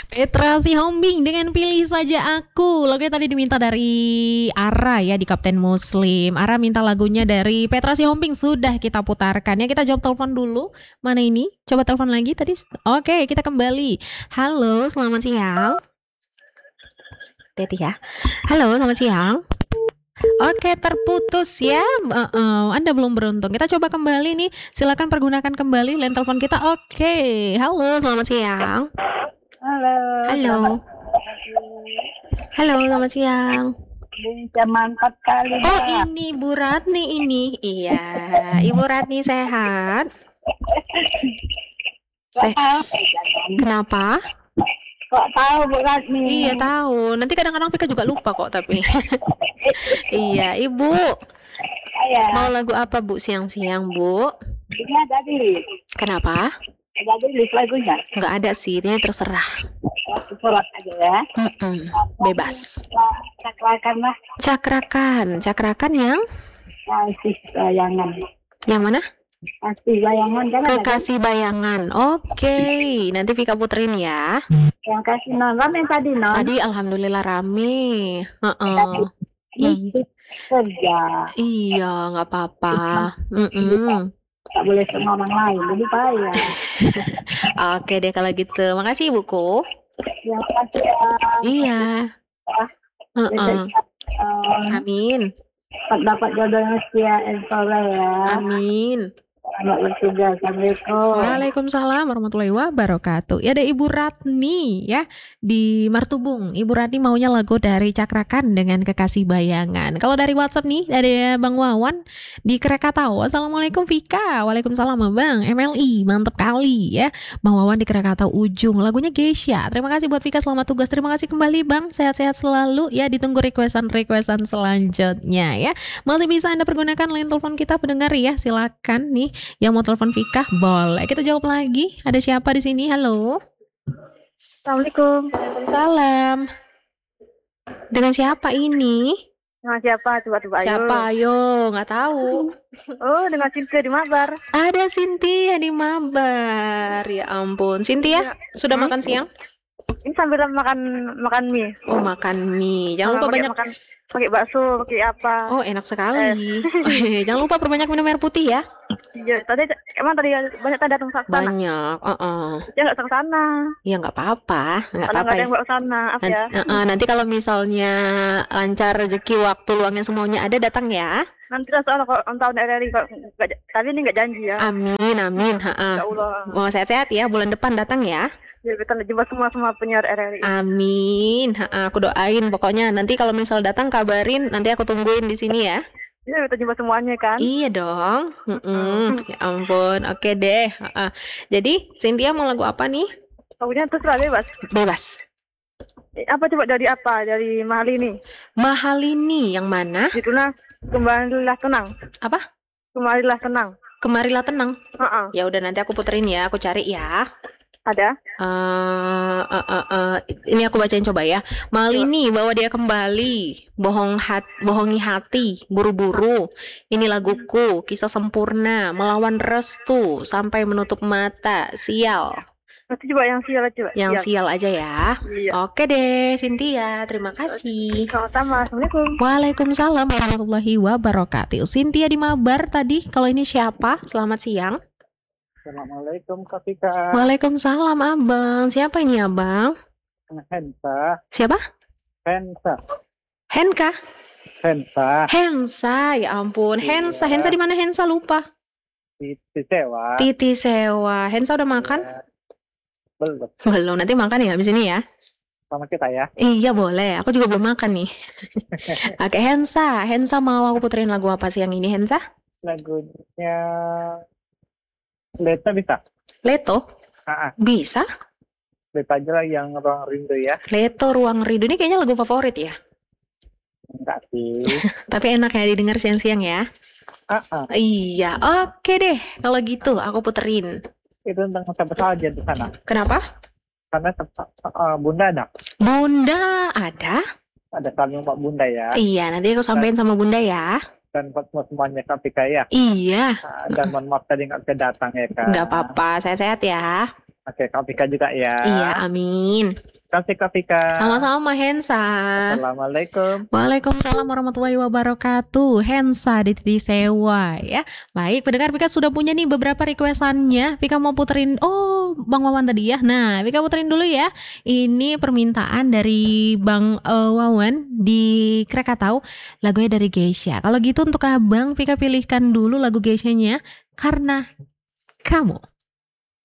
Petra Sihombing dengan Pilih Saja Aku. Lagunya tadi diminta dari Ara ya di Kapten Muslim. Ara minta lagunya dari Petra Sihombing, sudah kita putarkan ya. Kita jawab telepon dulu. Mana ini? Coba telepon lagi tadi. Oke, kita kembali. Halo, selamat siang. Teti ya. Halo, selamat siang. Oke, terputus ya. Anda belum beruntung. Kita coba kembali nih. Silakan pergunakan kembali line telepon kita. Oke. Halo, selamat siang. Halo. Halo. Halo, selamat siang. Bisa mantap kali. Oh, ini Bu Ratni ini. Iya, Ibu Ratni sehat? Kenapa? Kok tahu Bu Ratni? Iya, tahu. Nanti kadang-kadang Vika juga lupa kok tapi. Iya, Ibu. Mau lagu apa Bu siang-siang, Bu? Ini ada di. Kenapa? Ada di list lagunya. Nggak ada sih, ini terserah. Surat aja ya. Bebas. Cakrakan lah. Cakrakan yang? Kasih bayangan. Yang mana? Kasih bayangan kan? Kekasih bayangan. Oke, nanti Vika puterin ya. Yang kasih non rame tadi non. Tadi alhamdulillah rame. Kerja. Iya, nggak apa-apa. Tak boleh sama orang lain, jadi payah. Oke deh kalau gitu. Makasih Ibuku. Yang kasih. Iya. Amin. Dapat jodoh yang setia soleh ya. Amin. Selamat bertugas. Assalamualaikum. Waalaikumsalam warahmatullahi wabarakatuh. Ya ada Ibu Ratni ya di Martubung. Ibu Ratni maunya lagu dari Cakrakan dengan Kekasih Bayangan. Kalau dari WhatsApp nih ada Bang Wawan di Krakatau. Assalamualaikum Vika. Waalaikumsalam Bang. MLI mantep kali ya. Bang Wawan di Krakatau Ujung. Lagunya Geisha. Terima kasih buat Vika, selamat tugas. Terima kasih kembali Bang. Sehat-sehat selalu ya. Ditunggu requestan selanjutnya ya. Masih bisa Anda pergunakan line telepon kita pendengar ya. Silakan nih. Yang mau telepon Vika boleh. Kita jawab lagi. Ada siapa di sini? Halo. Assalamualaikum. Waalaikumsalam. Dengan siapa ini? Dengan siapa? Coba ayo. Siapa? Ayo, nggak tahu. Oh, dengan Cynthia di Mabar. Ada Cynthia di Mabar. Ya ampun. Cynthia, sudah makan siang? Ini sambil makan mie. Oh, makan mie. Jangan lupa banyak makan pakai bakso, pakai apa? Oh, enak sekali. Jangan lupa perbanyak minum air putih ya. Iya, tadi banyak tadi datang ke sana. Banyak. Ya nggak ke sana. Ya nggak apa-apa. Nggak apa-apa. Nggak ada yang bawa ke sana, ya. Nanti kalau misalnya lancar rezeki waktu luangnya semuanya ada datang ya. Nanti lah soal kalau tahun RRI kali ini nggak janji ya. Amin. Ya Allah. Mau sehat-sehat ya, bulan depan datang ya. Ya kita jumpa semua penyiar RRI. Amin. Aku doain pokoknya nanti kalau misal datang kabarin, nanti aku tungguin di sini ya. Iya, kita jumpa semuanya kan. Iya dong. Ya ampun. Oke deh. Jadi Cynthia mau lagu apa nih? Lagunya terserah bebas. Bebas. Apa coba dari apa? Dari Mahalini. Mahalini yang mana? Judulnya Kembalilah Tenang. Apa? Kembalilah Tenang. Kemarilah Tenang. Ya udah nanti aku puterin ya, aku cari ya. Ada? Ini aku bacain coba ya. Malini bawa dia kembali. Bohongi hati, buru-buru. Ini laguku, kisah sempurna, melawan restu, sampai menutup mata, sial. Nanti coba yang sial aja. Yang sial aja ya. Iya. Oke deh, Cynthia, terima kasih. Sama-sama. Assalamualaikum. Waalaikumsalam warahmatullahi wabarakatuh. Cynthia di Mabar tadi. Kalau ini siapa? Selamat siang. Assalamualaikum Kak Vika. Waalaikumsalam Abang. Siapa ini Abang? Hensa. Siapa? Hensa. Henka? Hensa. Ya ampun. Hensa. Hensa di mana Hensa? Lupa. Titi Sewa. Hensa udah makan? Belum. Nanti makan ya habis ini ya. Sama kita ya. Iya boleh. Aku juga belum makan nih. Oke, Hensa. Hensa mau aku puterin lagu apa sih yang ini Hensa? Lagunya Leto bisa? Leto? Bisa? Leto aja lah yang Ruang Rindu ya. Leto Ruang Rindu ini kayaknya lagu favorit ya? Enggak sih. Tapi enak ya didengar siang-siang ya? Iya, oke deh. Kalau gitu aku puterin. Itu tentang siapa saja di sana? Kenapa? Karena Bunda ada. Bunda ada? Ada saling Pak Bunda ya. Iya, nanti aku sampein sama Bunda ya. Dan buat semuanya Kak Vika ya. Iya. Dan mohon maaf tadi nggak bisa datang ya Kak. Nggak apa-apa, saya sehat ya. Oke, Kak Vika juga ya. Iya, amin. Kasih Kak Pika. Sama-sama Hensa. Assalamualaikum. Waalaikumsalam warahmatullahi wabarakatuh. Hensa di Titik Sewa ya. Baik, pendengar Vika sudah punya nih beberapa requestannya. Vika mau puterin, oh Bang Wawan tadi ya. Nah, Vika puterin dulu ya. Ini permintaan dari Bang Wawan di Krakatau. Lagunya dari Geisha. Kalau gitu untuk Abang, Vika pilihkan dulu lagu Geisha-nya Karena Kamu.